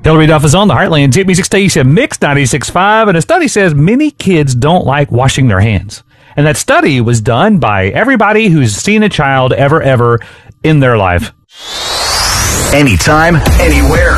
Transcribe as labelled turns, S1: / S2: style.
S1: Hillary Duff is on the Heartland Hit Music Station, Mix 96.5, and a study says many kids don't like washing their hands. And that study was done by everybody who's seen a child ever in their life.
S2: Anytime, anywhere.